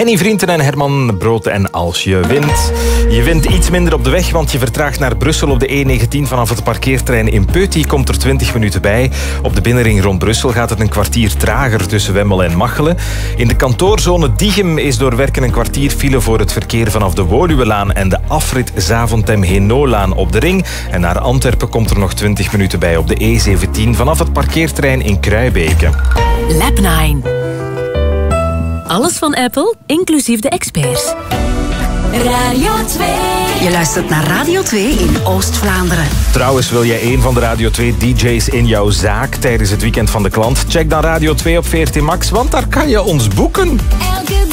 Henny Vrienden en Herman Brood. En als je wint... Je wint iets minder op de weg, want je vertraagt naar Brussel op de E19 vanaf het parkeerterrein in Peuty. Komt er 20 minuten bij. Op de binnenring rond Brussel gaat het een kwartier trager tussen Wemmel en Machelen. In de kantoorzone Diegem is door werken een kwartier file voor het verkeer vanaf de Woluwelaan en de afrit Zaventem-Henolaan op de ring. En naar Antwerpen komt er nog 20 minuten bij op de E17 vanaf het parkeerterrein in Kruibeke. Lab 9. Alles van Apple, inclusief de experts. Radio 2. Je luistert naar Radio 2 in Oost-Vlaanderen. Trouwens, wil jij een van de Radio 2 DJ's in jouw zaak tijdens het weekend van de klant? Check dan Radio 2 op VRT Max, want daar kan je ons boeken. Elke